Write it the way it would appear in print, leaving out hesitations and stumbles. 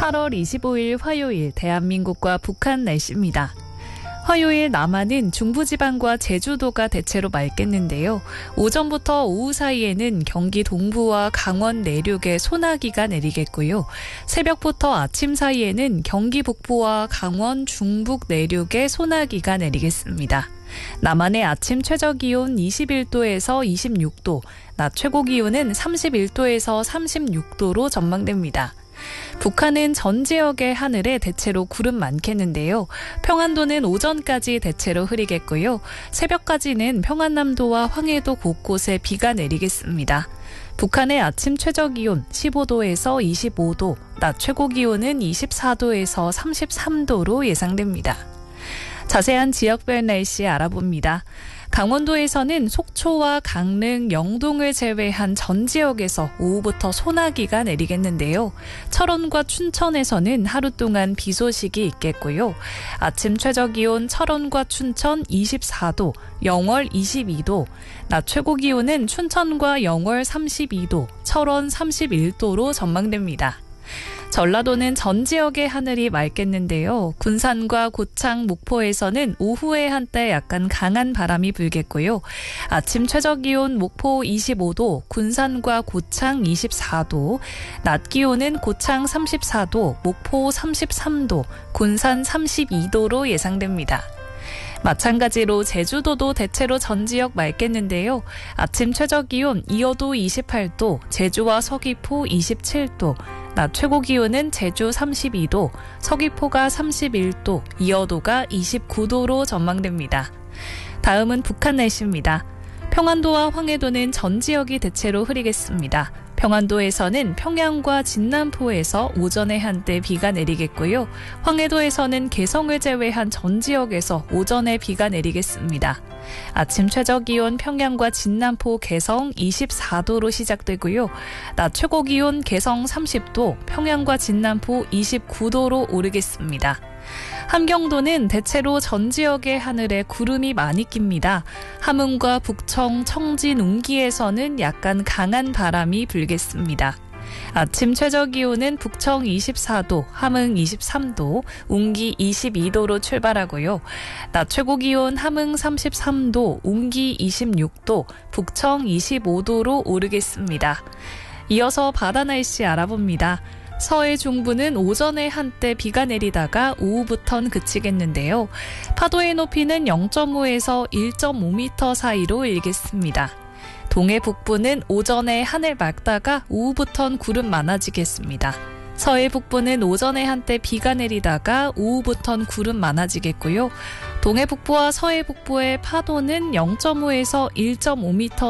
8월 25일 화요일 대한민국과 북한 날씨입니다. 화요일 남한은 중부지방과 제주도가 대체로 맑겠는데요. 오전부터 오후 사이에는 경기 동부와 강원 내륙에 소나기가 내리겠고요. 새벽부터 아침 사이에는 경기 북부와 강원 중북 내륙에 소나기가 내리겠습니다. 남한의 아침 최저기온 21도에서 26도, 낮 최고기온은 31도에서 36도로 전망됩니다. 북한은 전 지역의 하늘에 대체로 구름 많겠는데요. 평안도는 오전까지 대체로 흐리겠고요. 새벽까지는 평안남도와 황해도 곳곳에 비가 내리겠습니다. 북한의 아침 최저기온 15도에서 25도, 낮 최고기온은 24도에서 33도로 예상됩니다. 자세한 지역별 날씨 알아봅니다. 강원도에서는 속초와 강릉, 영동을 제외한 전 지역에서 오후부터 소나기가 내리겠는데요. 철원과 춘천에서는 하루 동안 비 소식이 있겠고요. 아침 최저기온 철원과 춘천 24도, 영월 22도, 낮 최고기온은 춘천과 영월 32도, 철원 31도로 전망됩니다. 전라도는 전 지역의 하늘이 맑겠는데요. 군산과 고창, 목포에서는 오후에 한때 약간 강한 바람이 불겠고요. 아침 최저기온 목포 25도, 군산과 고창 24도, 낮 기온은 고창 34도, 목포 33도, 군산 32도로 예상됩니다. 마찬가지로 제주도도 대체로 전 지역 맑겠는데요. 아침 최저기온 이어도 28도, 제주와 서귀포 27도, 낮 최고기온은 제주 32도, 서귀포가 31도, 이어도가 29도로 전망됩니다. 다음은 북한 날씨입니다. 평안도와 황해도는 전 지역이 대체로 흐리겠습니다. 평안도에서는 평양과 진남포에서 오전에 한때 비가 내리겠고요. 황해도에서는 개성을 제외한 전 지역에서 오전에 비가 내리겠습니다. 아침 최저기온 평양과 진남포, 개성 24도로 시작되고요. 낮 최고기온 개성 30도, 평양과 진남포 29도로 오르겠습니다. 함경도는 대체로 전 지역의 하늘에 구름이 많이 낍니다. 함흥과 북청, 청진, 웅기에서는 약간 강한 바람이 불겠습니다. 아침 최저기온은 북청 24도, 함흥 23도, 웅기 22도로 출발하고요. 낮 최고기온 함흥 33도, 웅기 26도, 북청 25도로 오르겠습니다. 이어서 바다 날씨 알아봅니다. 서해 중부는 오전에 한때 비가 내리다가 오후부턴 그치겠는데요. 파도의 높이는 0.5에서 1.5m 사이로 일겠습니다. 동해 북부는 오전에 하늘 맑다가 오후부턴 구름 많아지겠습니다. 서해 북부는 오전에 한때 비가 내리다가 오후부턴 구름 많아지겠고요. 동해 북부와 서해 북부의 파도는 0.5에서 1.5m